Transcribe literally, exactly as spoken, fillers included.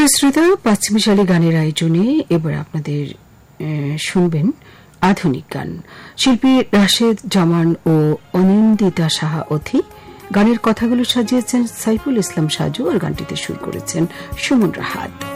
প্রিয় শ্রোতা, পাঁচমিশালী গানের আয়োজনে এবার আপনাদের শুনবেন আধুনিক গান। শিল্পী রাশেদ জামান ও অনিন্দিতা সাহা অথি। গানের কথাগুলো সাজিয়েছেন সাইফুল ইসলাম সাজু আর গানটিতে সুর করেছেন সুমন রাহাত।